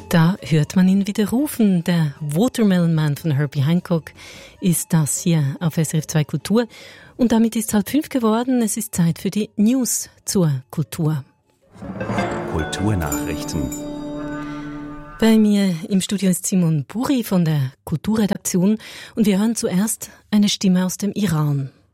Da hört man ihn wieder rufen. Der Watermelon Man von Herbie Hancock ist das hier auf SRF 2 Kultur. Und damit ist es 4:30 geworden. Es ist Zeit für die News zur Kultur. Kulturnachrichten. Bei mir im Studio ist Simon Buri von der Kulturredaktion. Und wir hören zuerst eine Stimme aus dem Iran.